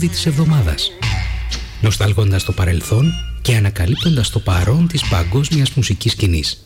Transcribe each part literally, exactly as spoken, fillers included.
τραγούδι της εβδομάδας. Νοσταλγώντας το παρελθόν και ανακαλύπτοντας το παρόν της παγκόσμιας μουσικής σκηνής.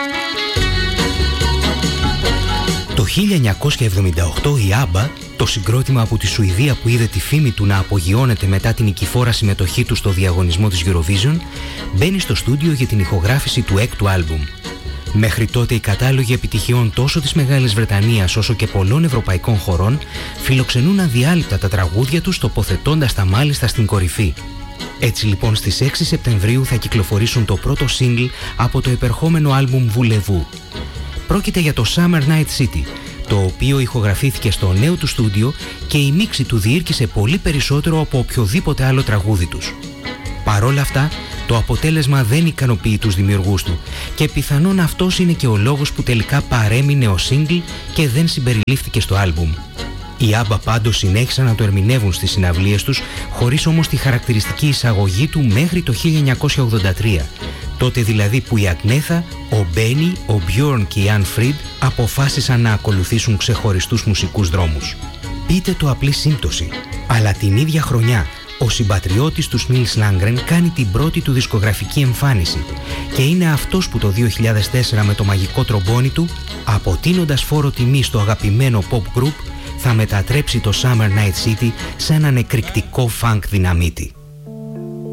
Το χίλια εννιακόσια εβδομήντα οκτώ η άμπα, το συγκρότημα από τη Σουηδία που είδε τη φήμη του να απογειώνεται μετά την νικηφόρα συμμετοχή του στο διαγωνισμό της Eurovision, μπαίνει στο στούντιο για την ηχογράφηση του έκτου άλμπουμ. Μέχρι τότε οι κατάλογοι επιτυχιών τόσο της Μεγάλης Βρετανίας όσο και πολλών ευρωπαϊκών χωρών φιλοξενούν αδιάλειπτα τα τραγούδια τους, τοποθετώντας τα μάλιστα στην κορυφή. Έτσι λοιπόν στις έξι Σεπτεμβρίου θα κυκλοφορήσουν το πρώτο single από το επερχόμενο άλμπουμ Voulez-vous. Πρόκειται για το Summer Night City, το οποίο ηχογραφήθηκε στο νέο του στούντιο και η μίξη του διήρκησε πολύ περισσότερο από οποιοδήποτε άλλο τραγούδι τους. Παρόλα αυτά, το αποτέλεσμα δεν ικανοποιεί τους δημιουργούς του και πιθανόν αυτός είναι και ο λόγος που τελικά παρέμεινε ο single και δεν συμπεριλήφθηκε στο άλμπουμ. Οι άμπα πάντως συνέχισαν να το ερμηνεύουν στις συναυλίες τους, χωρίς όμως τη χαρακτηριστική εισαγωγή του μέχρι το χίλια εννιακόσια ογδόντα τρία, τότε δηλαδή που η Αγνέθα, ο Μπένι, ο Μπιόρν και η Αν Φριντ αποφάσισαν να ακολουθήσουν ξεχωριστούς μουσικούς δρόμους. Πείτε το απλή σύμπτωση, αλλά την ίδια χρονιά ο συμπατριώτης του Νίλς Λάνγκρεν κάνει την πρώτη του δισκογραφική εμφάνιση και είναι αυτός που το δύο χιλιάδες τέσσερα με το μαγικό τρομπόνι του, αποτείνοντας φόρο τιμή στο αγαπημένο pop group, θα μετατρέψει το Summer Night City σε έναν εκρηκτικό funk δυναμίτη.